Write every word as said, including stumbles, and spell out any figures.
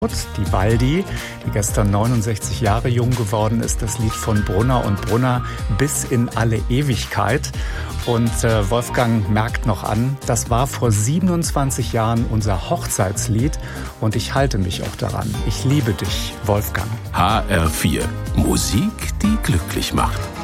Die Waldi, die gestern neunundsechzig Jahre jung geworden ist, das Lied von Brunner und Brunner bis in alle Ewigkeit. Und äh, Wolfgang merkt noch an, das war vor siebenundzwanzig Jahren unser Hochzeitslied und ich halte mich auch daran. Ich liebe dich, Wolfgang. H R vier. Musik, die glücklich macht.